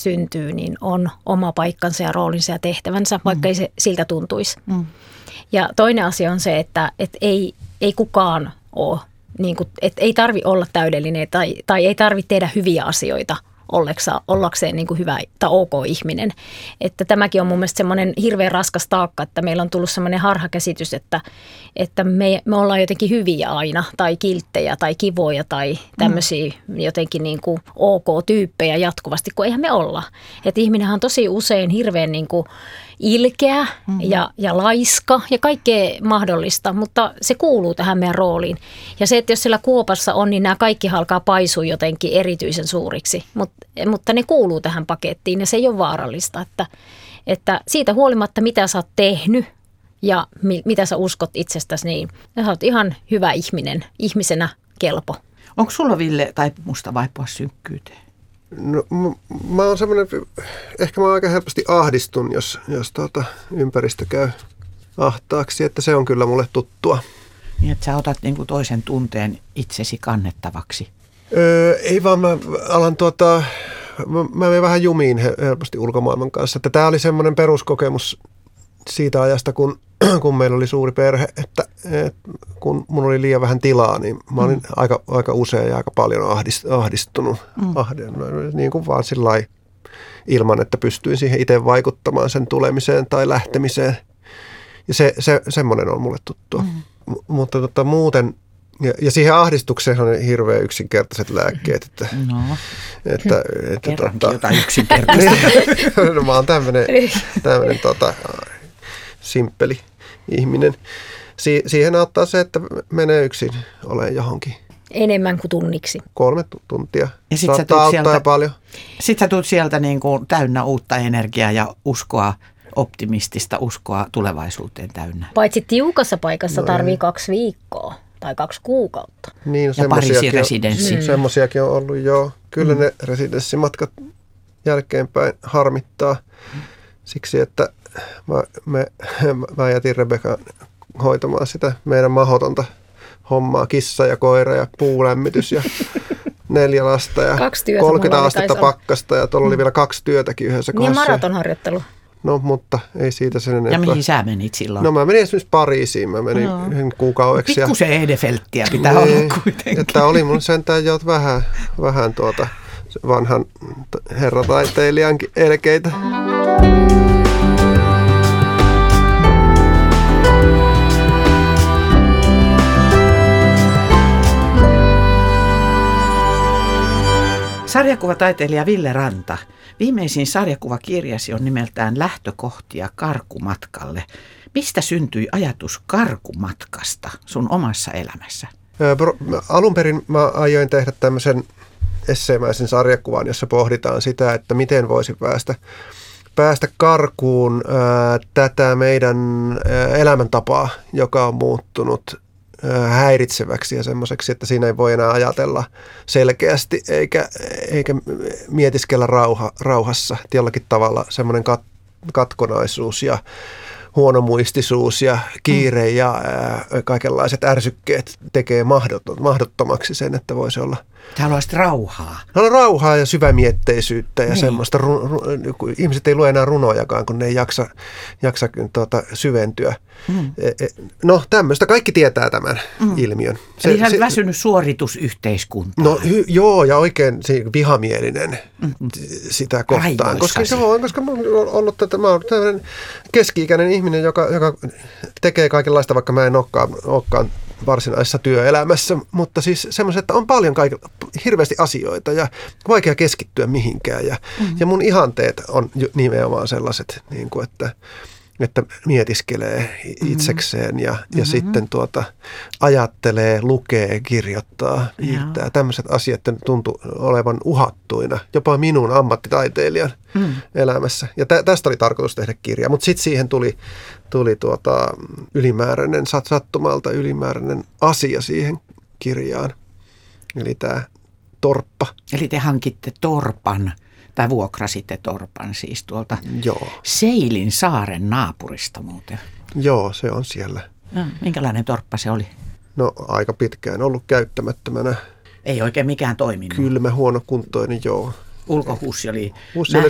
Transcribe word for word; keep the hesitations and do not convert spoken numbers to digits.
syntyy, niin on oma paikkansa ja roolinsa ja tehtävänsä, vaikka mm. ei se siltä tuntuisi. Mm. Ja toinen asia on se, että, että ei, ei kukaan ole, niin kuin, että ei tarvitse olla täydellinen tai, tai ei tarvitse tehdä hyviä asioita ollakseen niin kuin hyvä tai ok ihminen. Että tämäkin on mun mielestä semmoinen hirveän raskas taakka, että meillä on tullut semmoinen harhakäsitys, että, että me, me ollaan jotenkin hyviä aina tai kilttejä tai kivoja tai tämmöisiä mm. jotenkin niin kuin ok-tyyppejä jatkuvasti, kun eihän me olla. Että ihminenhän on tosi usein hirveän niin kuin ilkeä mm-hmm. ja, ja laiska ja kaikkea mahdollista, mutta se kuuluu tähän meidän rooliin. Ja se, että jos siellä kuopassa on, niin nämä kaikki alkaa paisua jotenkin erityisen suuriksi, Mut, mutta ne kuuluu tähän pakettiin ja se ei ole vaarallista. Että, että siitä huolimatta, mitä sä oot tehnyt ja mi, mitä sä uskot itsestäsi, niin sä oot ihan hyvä ihminen, ihmisenä kelpo. Onko sulla, Ville, taipumusta vaipua synkkyyteen? No, mä, mä oon semmoinen, ehkä mä aika helposti ahdistun, jos, jos tuota, ympäristö käy ahtaaksi, että se on kyllä mulle tuttua. Niin, että sä otat niin kuin toisen tunteen itsesi kannettavaksi. Öö, ei vaan, mä alan tuota, mä, mä menen vähän jumiin helposti ulkomaailman kanssa. Että tää oli semmoinen peruskokemus siitä ajasta, kun, kun meillä oli suuri perhe, että, että kun mun oli liian vähän tilaa, niin mä olin mm. aika, aika usein ja aika paljon ahdistunut. Mm. Ahden, niin kuin vaan sillä lailla ilman, että pystyin siihen itse vaikuttamaan sen tulemiseen tai lähtemiseen. Ja se, se, semmoinen on mulle tuttua. Mm. M- mutta tota, muuten, ja, ja siihen ahdistukseen on hirveän yksinkertaiset lääkkeet. Että, no, että, että, kerrankin tota, jotain yksinkertaista. No, mä oon tämmöinen, tämmöinen tota, simppeli ihminen. Si- siihen auttaa se, että menee yksin olemaan johonkin. Enemmän kuin tunniksi. Kolme tuntia. Ja sit sä tuut sieltä, paljon. Sit sä tuut sieltä niin kuin täynnä uutta energiaa ja uskoa, optimistista uskoa tulevaisuuteen täynnä. Paitsi tiukassa paikassa no tarvii ei. kaksi viikkoa tai kaksi kuukautta. Niin, ja Pariisin residenssi. Mm. Semmoisiakin on ollut, joo. Kyllä mm. ne residenssimatkat jälkeenpäin harmittaa. Siksi, että mä, me, mä jätin Rebekan hoitamaan sitä meidän mahdotonta hommaa, kissa ja koira ja puulämmitys ja neljä lasta ja kolmekymmentä astetta pakkasta ja tuolla oli vielä kaksi työtäkin yhdessä kohdassa. Niin maratonharjoittelu. No, mutta ei siitä sen enempää. Ja mihin sä menit silloin? No mä menin esimerkiksi Pariisiin, mä menin no. yhden kuukaudeksi. Pikkusen Edefelttiä pitää niin, olla kuitenkin. Että oli mun sentään jo vähän, vähän tuota vanhan herrataiteilijankin elkeitä. Sarjakuvataiteilija Ville Ranta. Viimeisin sarjakuvakirjasi on nimeltään Lähtökohtia karkumatkalle. Mistä syntyi ajatus karkumatkasta sun omassa elämässä? Alun perin mä aioin tehdä tämmöisen esseemäisen sarjakuvan, jossa pohditaan sitä, että miten voisi päästä, päästä karkuun ää, tätä meidän ää, elämäntapaa, joka on muuttunut häiritseväksi ja semmoiseksi, että siinä ei voi enää ajatella selkeästi eikä, eikä mietiskellä rauha, rauhassa. Jollakin tavalla semmoinen kat, katkonaisuus ja huonomuistisuus ja kiire ja ää, kaikenlaiset ärsykkeet tekee mahdottom- mahdottomaksi sen, että voisi olla. Sä haluaisit rauhaa. Haluan rauhaa ja syvämietteisyyttä ja niin. semmoista. Ru- ru- ihmiset ei lue enää runojakaan, kun ne ei jaksa, jaksa tuota, syventyä. Mm. No tämmöistä. Kaikki tietää tämän mm. ilmiön. Se, Eli sä olet väsynyt suoritusyhteiskuntaan. No hy, joo, ja oikein vihamielinen mm-hmm. sitä kohtaan. Koska, joo, koska mä oon ollut, tätä, mä oon tämmöinen keski-ikäinen ihminen, joka, joka tekee kaikenlaista, vaikka mä en olekaan, olekaan varsinaisessa työelämässä, mutta siis semmoiset, että on paljon kaik- hirveästi asioita ja vaikea keskittyä mihinkään. Ja, mm-hmm. ja mun ihanteet on nimenomaan sellaiset, niin kuin, että, että mietiskelee itsekseen ja, mm-hmm. ja sitten tuota, ajattelee, lukee, kirjoittaa, piirtää. Tämmöiset asiat tuntuu olevan uhattuina, jopa minun ammattitaiteilijan mm. elämässä. Ja tä- tästä oli tarkoitus tehdä kirja, mutta sitten siihen tuli tuli tuota ylimääräinen, sattumalta ylimääräinen asia siihen kirjaan. Eli tämä torppa. Eli te hankitte torpan, tai vuokrasitte torpan siis tuolta Joo. Seilin saaren naapurista muuten. Joo, se on siellä. No, minkälainen torppa se oli? No aika pitkään ollut käyttämättömänä. Ei oikein mikään toiminut. Kylmä, huonokuntoinen, joo. Ulkohuussi oli Huussi oli